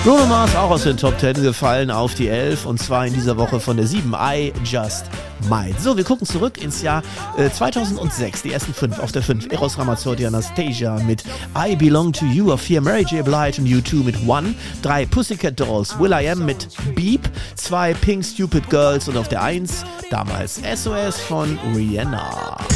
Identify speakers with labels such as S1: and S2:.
S1: Bruno Mars auch aus den Top 10 gefallen auf die 11 und zwar in dieser Woche von der 7, I Just Might. So, wir gucken zurück ins Jahr 2006, die ersten 5. Auf der 5 Eros Ramazzotti Anastasia mit I Belong to You. Auf 4 Mary J. Blige und U2 mit One. 3 Pussycat Dolls, Will.i.am mit Beep. 2 Pink Stupid Girls und auf der 1 damals SOS von Rihanna.